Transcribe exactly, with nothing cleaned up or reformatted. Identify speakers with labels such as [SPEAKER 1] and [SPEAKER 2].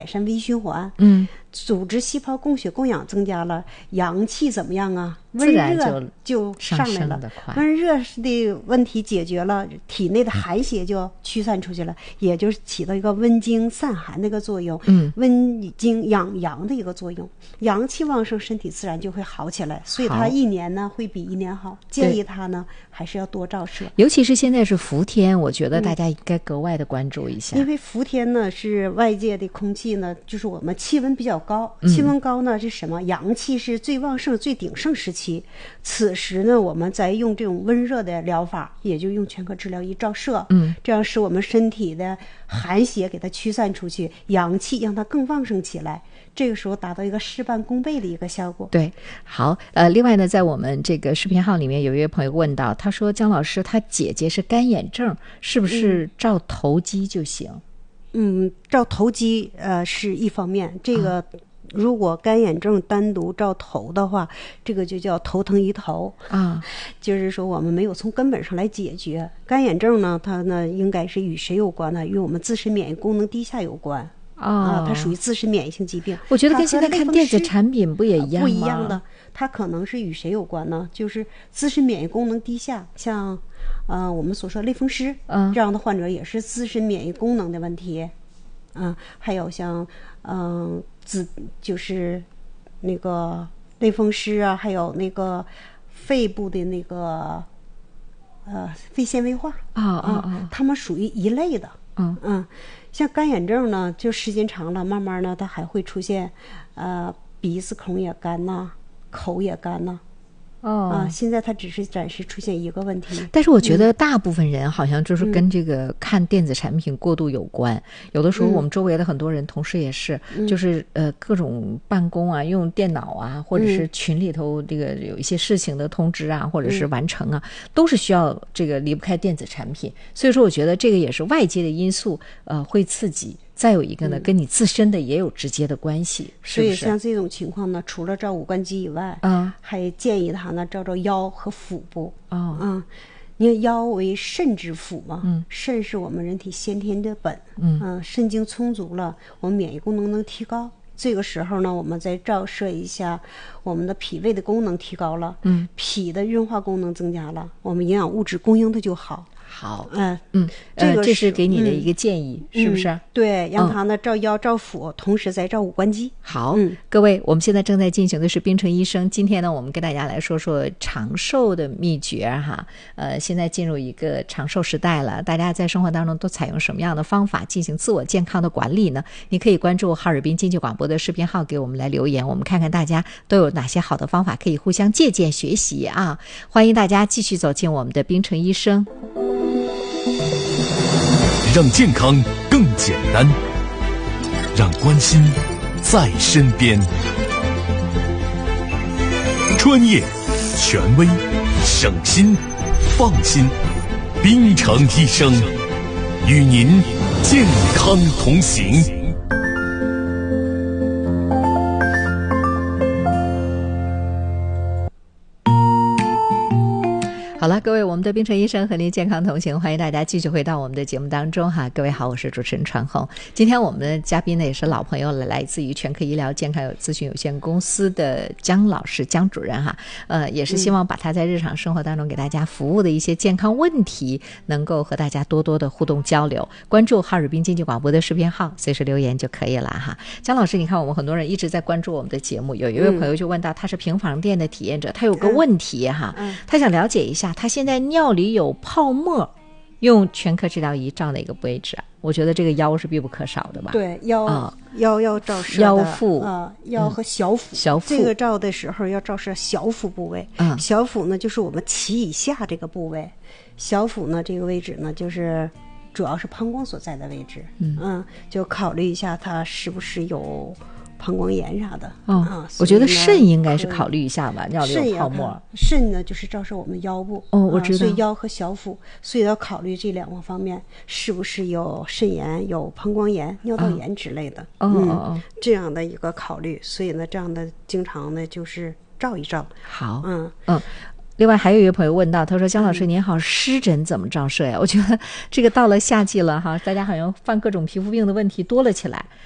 [SPEAKER 1] 改善微循环，
[SPEAKER 2] 嗯，
[SPEAKER 1] 组织细胞供血供氧增加了，阳气怎么样啊？温
[SPEAKER 2] 自然
[SPEAKER 1] 热就上来了
[SPEAKER 2] 上升得，快
[SPEAKER 1] 温热的问题解决了，体内的寒邪就驱散出去了，也就是起到一个温经散寒的一个作用，
[SPEAKER 2] 嗯，
[SPEAKER 1] 温经养阳的一个作用，阳气旺盛，身体自然就会好起来，所以
[SPEAKER 2] 好
[SPEAKER 1] 他一年呢会比一年好。建议他呢还是要多照射，
[SPEAKER 2] 尤其是现在是伏天，我觉得大家应该格外的关注一下。
[SPEAKER 1] 因为伏天呢是外界的空气呢，就是我们气温比较高，
[SPEAKER 2] 嗯
[SPEAKER 1] 气温高呢是什么？阳气是最旺盛、最鼎盛时期。此时呢，我们再用这种温热的疗法，也就用全科治疗仪照射，
[SPEAKER 2] 嗯，
[SPEAKER 1] 这样使我们身体的寒邪给它驱散出去，阳气让它更旺盛起来。这个时候达到一个事半功倍的一个效果。
[SPEAKER 2] 对，好，呃，另外呢，在我们这个视频号里面，有一位朋友问到，他说姜老师，他姐姐是干眼症，是不是照头肌就行？
[SPEAKER 1] 嗯，照头肌呃是一方面，这个、啊、如果干眼症单独照头的话，这个就叫头疼医头
[SPEAKER 2] 啊，
[SPEAKER 1] 就是说我们没有从根本上来解决干眼症呢，它呢应该是与谁有关呢？与我们自身免疫功能低下有关。
[SPEAKER 2] 哦、
[SPEAKER 1] 啊，它属于自身免疫性疾病。
[SPEAKER 2] 我觉得跟现在看电子产品不也一样吗？
[SPEAKER 1] 不一样的，它可能是与谁有关呢？就是自身免疫功能低下，像呃我们所说类风湿、嗯、这样的患者也是自身免疫功能的问题。嗯、呃，还有像嗯、呃、自就是那个类风湿啊，还有那个肺部的那个呃肺纤维化
[SPEAKER 2] 啊啊啊，
[SPEAKER 1] 它们属于一类的。
[SPEAKER 2] 嗯
[SPEAKER 1] 嗯。像干眼症呢，就时间长了，慢慢呢，它还会出现，呃，鼻子孔也干呐，口也干呐。
[SPEAKER 2] 哦，
[SPEAKER 1] 啊，现在它只是暂时出现一个问题。
[SPEAKER 2] 但是我觉得大部分人好像就是跟这个看电子产品过度有关。嗯、有的时候我们周围的很多人、嗯、同事也是，就是呃各种办公啊，用电脑啊，或者是群里头这个有一些事情的通知啊，或者是完成啊，都是需要这个离不开电子产品。所以说，我觉得这个也是外界的因素，呃，会刺激。再有一个呢，跟你自身的也有直接的关系，
[SPEAKER 1] 嗯、
[SPEAKER 2] 是不是？
[SPEAKER 1] 所以像这种情况呢，除了照五官肌以外，
[SPEAKER 2] 嗯，
[SPEAKER 1] 还建议他呢照照腰和腹部。
[SPEAKER 2] 哦，
[SPEAKER 1] 嗯，因为腰为肾之府嘛，
[SPEAKER 2] 嗯，
[SPEAKER 1] 肾是我们人体先天的本，
[SPEAKER 2] 嗯，
[SPEAKER 1] 嗯，肾精充足了，我们免疫功能能提高。这个时候呢，我们再照射一下，我们的脾胃的功能提高了，
[SPEAKER 2] 嗯，
[SPEAKER 1] 脾的运化功能增加了，我们营养物质供应的就好。
[SPEAKER 2] 好，
[SPEAKER 1] 嗯
[SPEAKER 2] 嗯，
[SPEAKER 1] 这个
[SPEAKER 2] 这是给你的一个建议，
[SPEAKER 1] 嗯、
[SPEAKER 2] 是不是？
[SPEAKER 1] 嗯、对，让他呢照腰照腹，同时再照五官肌。
[SPEAKER 2] 好，
[SPEAKER 1] 嗯，
[SPEAKER 2] 各位，我们现在正在进行的是冰城医生。今天呢，我们跟大家来说说长寿的秘诀哈。呃，现在进入一个长寿时代了，大家在生活当中都采用什么样的方法进行自我健康的管理呢？你可以关注哈尔滨经济广播的视频号，给我们来留言，我们看看大家都有哪些好的方法可以互相借鉴学习啊！欢迎大家继续走进我们的冰城医生。
[SPEAKER 3] 让健康更简单，让关心在身边。专业、权威、省心、放心，冰城医生与您健康同行。
[SPEAKER 2] 好了，各位，我们的冰城医生和您健康同行，欢迎大家继续回到我们的节目当中哈。各位好，我是主持人传红。今天我们的嘉宾呢也是老朋友了，来自于全科医疗健康有咨询有限公司的姜老师，姜主任哈。呃，也是希望把他在日常生活当中给大家服务的一些健康问题，能够和大家多多的互动交流。关注哈尔滨经济广播的视频号，随时留言就可以了哈。姜老师，你看我们很多人一直在关注我们的节目，有一位朋友就问到，他是平房店的体验者，他有个问题哈，他想了解一下。他现在尿里有泡沫，用全科治疗仪照哪个位置啊？我觉得这个腰是必不可少的吧？
[SPEAKER 1] 对，腰、啊、腰要照射
[SPEAKER 2] 腰腹
[SPEAKER 1] 啊，腰和小腹、嗯。
[SPEAKER 2] 小腹
[SPEAKER 1] 这个照的时候要照射小腹部位。
[SPEAKER 2] 嗯，
[SPEAKER 1] 小腹呢就是我们脐以下这个部位，小腹呢这个位置呢就是主要是膀胱所在的位置。
[SPEAKER 2] 嗯
[SPEAKER 1] 嗯，就考虑一下它是不是有膀胱炎啥的。
[SPEAKER 2] 哦、
[SPEAKER 1] 啊，
[SPEAKER 2] 我觉得肾应该是考虑一下吧，尿里有泡沫。
[SPEAKER 1] 肾呢就是照射我们腰部。
[SPEAKER 2] 哦，我知道。
[SPEAKER 1] 啊、所以腰和小腹，所以要考虑这两个方面是不是有肾炎、有膀胱炎、尿道炎之类的。
[SPEAKER 2] 哦
[SPEAKER 1] 嗯、
[SPEAKER 2] 哦哦，
[SPEAKER 1] 这样的一个考虑。所以呢，这样的经常呢就是照一照。
[SPEAKER 2] 好，
[SPEAKER 1] 嗯
[SPEAKER 2] 嗯。另外还有一位朋友问到，他说姜老师您好，湿疹怎么照射呀？我觉得这个到了夏季了哈，大家好像犯各种皮肤病的问题多了起来。